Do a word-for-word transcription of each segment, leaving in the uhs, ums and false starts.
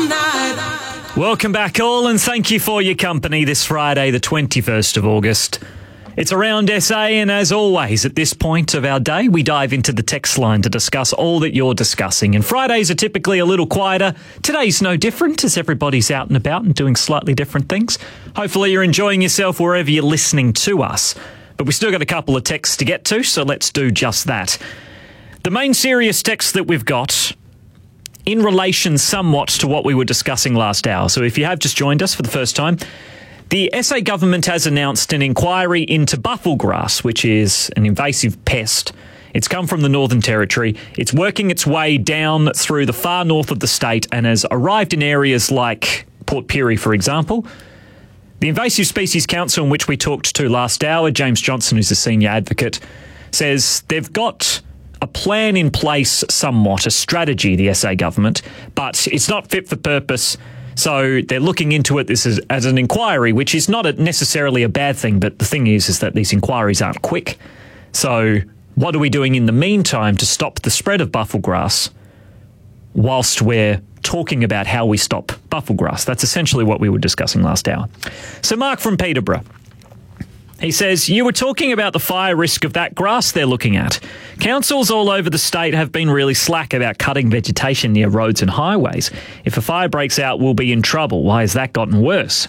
all night. Welcome back all, and thank you for your company this Friday, the twenty-first of August. It's Around S A, and as always, at this point of our day, we dive into the text line to discuss all that you're discussing. And Fridays are typically a little quieter. Today's no different, as everybody's out and about and doing slightly different things. Hopefully you're enjoying yourself wherever you're listening to us. But we've still got a couple of texts to get to, so let's do just that. The main serious text that we've got in relation somewhat to what we were discussing last hour. So if you have just joined us for the first time, the S A government has announced an inquiry into bufflegrass, which is an invasive pest. It's come from the Northern Territory. It's working its way down through the far north of the state and has arrived in areas like Port Pirie, for example. The Invasive Species Council, in which we talked to last hour, James Johnson, who's a senior advocate, says they've got a plan in place somewhat, a strategy, the S A government, but it's not fit for purpose. So they're looking into it this is as an inquiry, which is not a, necessarily a bad thing, but the thing is, is that these inquiries aren't quick. So what are we doing in the meantime to stop the spread of bufflegrass whilst we're talking about how we stop bufflegrass? That's essentially what we were discussing last hour. So Mark from Peterborough, he says, you were talking about the fire risk of that grass they're looking at. Councils all over the state have been really slack about cutting vegetation near roads and highways. If a fire breaks out, we'll be in trouble. Why has that gotten worse?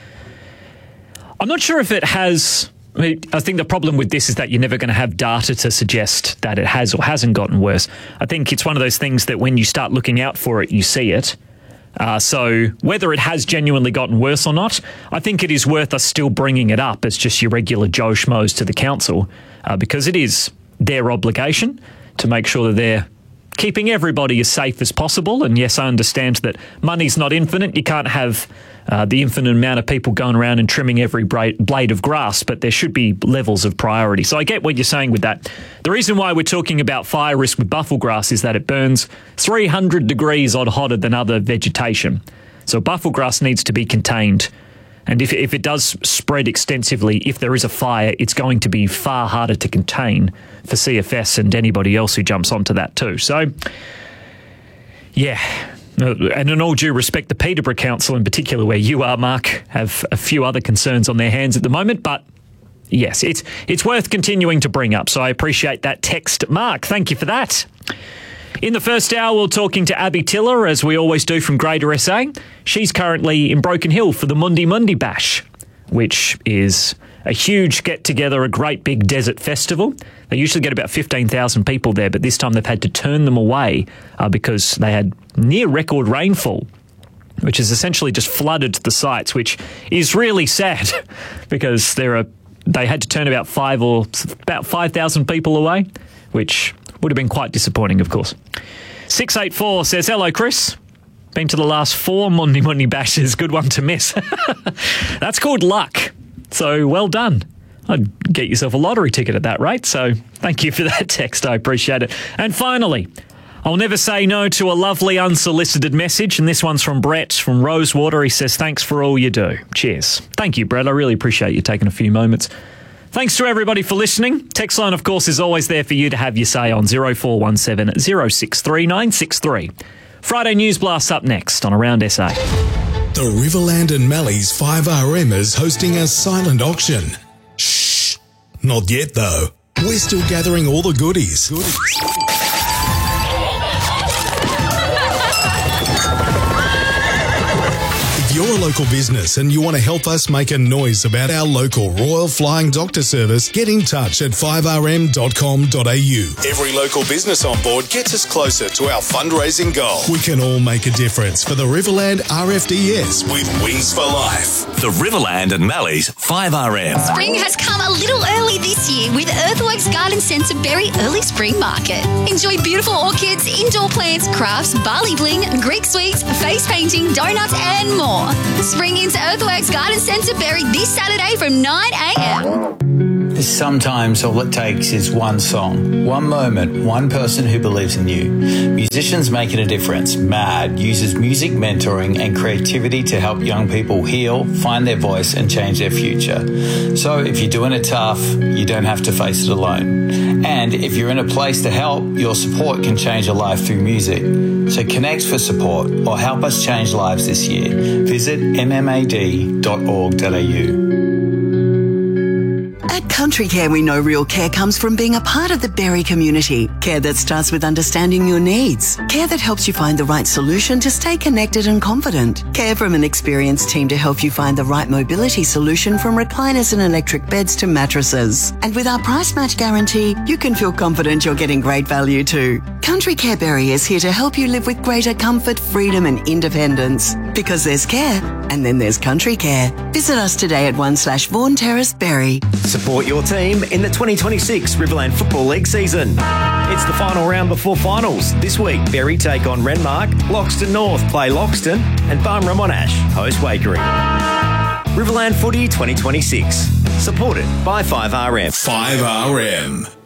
I'm not sure if it has. I mean, I think the problem with this is that you're never going to have data to suggest that it has or hasn't gotten worse. I think it's one of those things that when you start looking out for it, you see it. Uh, so whether it has genuinely gotten worse or not, I think it is worth us still bringing it up as just your regular Joe Schmoes to the council, uh, because it is their obligation to make sure that they're keeping everybody as safe as possible. And yes, I understand that money's not infinite. You can't have uh, the infinite amount of people going around and trimming every bra- blade of grass, but there should be levels of priority. So I get what you're saying with that. The reason why we're talking about fire risk with bufflegrass is that it burns three hundred degrees odd hotter than other vegetation. So bufflegrass needs to be contained. And if, if it does spread extensively, if there is a fire, it's going to be far harder to contain for C F S and anybody else who jumps onto that too. So, yeah. And in all due respect, the Peterborough Council in particular, where you are, Mark, have a few other concerns on their hands at the moment. But yes, it's it's worth continuing to bring up. So I appreciate that text, Mark. Thank you for that. In the first hour, we're talking to Abby Tiller, as we always do from Greater S A. She's currently in Broken Hill for the Mundi Mundi Bash, which is a huge get-together, a great big desert festival. They usually get about fifteen thousand people there, but this time they've had to turn them away uh, because they had near-record rainfall, which has essentially just flooded the sites, which is really sad because there are they had to turn about five or about five thousand people away, which would have been quite disappointing, of course. six eight four says, hello, Chris. Been to the last four Mundi Mundi Bashes. Good one to miss. That's called luck. So well done. I'd get yourself a lottery ticket at that rate. So thank you for that text. I appreciate it. And finally, I'll never say no to a lovely unsolicited message. And this one's from Brett from Rosewater. He says, thanks for all you do. Cheers. Thank you, Brett. I really appreciate you taking a few moments. Thanks to everybody for listening. Text line, of course, is always there for you to have your say on zero four one seven, zero six three, nine six three. Friday News Blast up next on Around S A. The Riverland and Mallee's five R M is hosting a silent auction. Shh, not yet though. We're still gathering all the goodies. goodies. If you're a local business and you want to help us make a noise about our local Royal Flying Doctor service, get in touch at five r m dot com dot a u. Every local business on board gets us closer to our fundraising goal. We can all make a difference for the Riverland R F D S with Wings for Life. The Riverland and Mallee's five R M. Spring has come a little early this year with Earthworks Garden Centre Berry Early Spring Market. Enjoy beautiful orchids, indoor plants, crafts, barley bling, Greek sweets, face painting, donuts and more. Spring into Earthworks Garden Centre Berry this Saturday from nine a m. Sometimes all it takes is one song, one moment, one person who believes in you. Musicians Making a Difference, MAD, uses music mentoring and creativity to help young people heal, find their voice and change their future. So if you're doing it tough, you don't have to face it alone. And if you're in a place to help, your support can change a life through music. So connect for support or help us change lives this year. Visit m m a d dot org dot a u. At Country Care, we know real care comes from being a part of the Berry community. Care that starts with understanding your needs. Care that helps you find the right solution to stay connected and confident. Care from an experienced team to help you find the right mobility solution, from recliners and electric beds to mattresses. And with our price match guarantee, you can feel confident you're getting great value too. Country Care Berry is here to help you live with greater comfort, freedom and independence. Because there's care, and then there's Country Care. Visit us today at one slash Vaughan Terrace, Berry. Support your team in the twenty twenty-six Riverland Football League season. It's the final round before finals. This week, Berry take on Renmark, Loxton North play Loxton, and Barmera Monash host Wakery. Riverland Footy twenty twenty-six. Supported by five R M. five R M.